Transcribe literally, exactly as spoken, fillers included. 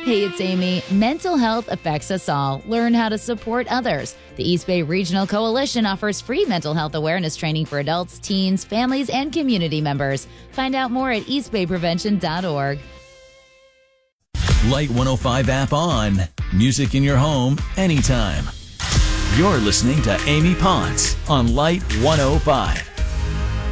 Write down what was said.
Hey, it's Amy. Mental health affects us all. Learn how to support others. The East Bay Regional Coalition offers free mental health awareness training for adults, teens, families, and community members. Find out more at east bay prevention dot org. Light one oh five app on. Music in your home anytime. You're listening to Amy Ponce on Light one oh five.